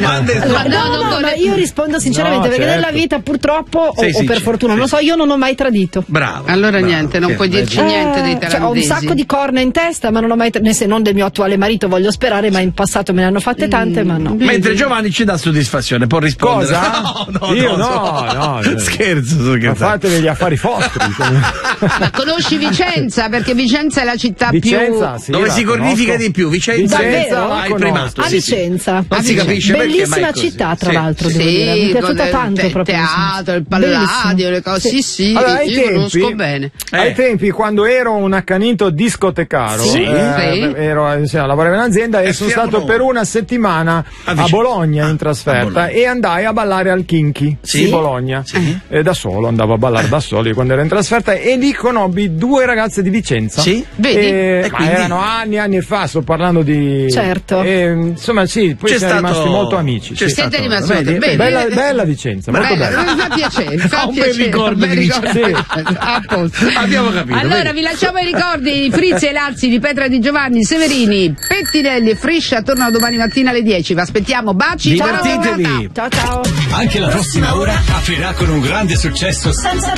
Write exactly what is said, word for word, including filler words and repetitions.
domande. Allora, no, no, no, ma io rispondo sinceramente, No, perché certo. nella vita purtroppo o, Sei o per sì, fortuna, sì, non lo so, io non ho mai tradito. Bravo. Allora bravo. niente, non Che puoi dirci bello. niente dei Eh, cioè, ho un thailandesi. sacco di corna in testa, ma non ho mai tra- se non del mio attuale marito, voglio sperare, ma in passato me ne hanno fatte tante, ma no. Mentre Giovanni ci dà soddisfazione, può rispondere. Cosa? No, no, Io no, no, no. Scherzo, sto Ma scherzando. fatevi gli affari vostri. Ma conosci Vicenza? Perché Vicenza è la città Vicenza, più... sì, Dove la si cornifica conosco. di più? Vicenza, Davvero? la hai primato. conosco. A Sì, sì. Vicenza. Non A si Vicenza. capisce perché, ma è Bellissima così. città, tra Sì. l'altro, devo dire. Mi è Sì, piaciuta con tanto il proprio. teatro, il Bellissimo. palladio, le cose. Sì, sì, Allora, ai io conosco tempi- bene. Eh. Ai tempi, quando ero un accanito discotecaro, Sì, eh, sì. ero, insomma, lavoravo in azienda e E sono siamo stato noi. per una settimana A a, Vicenza. Bologna Ah, in a trasferta Bologna. e andai a ballare al Kinky Sì? di Bologna. Sì. E da solo, andavo a ballare da solo quando ero in trasferta e lì conobbi due ragazze di Vicenza. Sì? Vedi? E, E ma quindi? erano anni e anni fa, sto parlando di... Certo. E, insomma, sì, poi C'è siamo stato- rimasti molto amici. c'è sì. stato- Siete rimasti vedi, molto bene. Bella, bella Vicenza, molto Bella, bella. mi fa piacere, mi fa Ha un bel piacere, ricordo un bel di ricordo. Vicenza. A posto. Abbiamo capito. Allora vedi? vi lasciamo i ricordi di Frizzi e Lazzi, di Petra Di Giovanni, Severini, Pettinelli e Friscia tornano domani mattina alle dieci. Vi aspettiamo, baci, Divertitevi. Ciao ciao. Anche la prossima ora aprirà con un grande successo senza